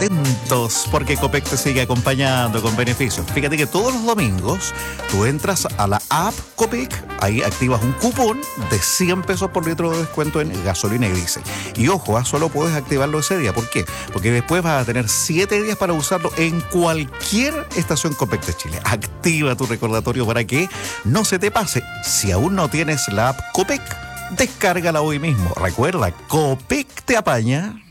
Atentos, porque Copec te sigue acompañando con beneficios. Fíjate que todos los domingos tú entras a la app Copec, ahí activas un cupón de 100 pesos por litro de descuento en gasolina y diésel. Y ojo, solo puedes activarlo ese día. ¿Por qué? Porque después vas a tener 7 días para usarlo en cualquier estación Copec de Chile. Activa tu recordatorio para que no se te pase. Si aún no tienes la app Copec, descárgala hoy mismo. Recuerda, Copec te apaña.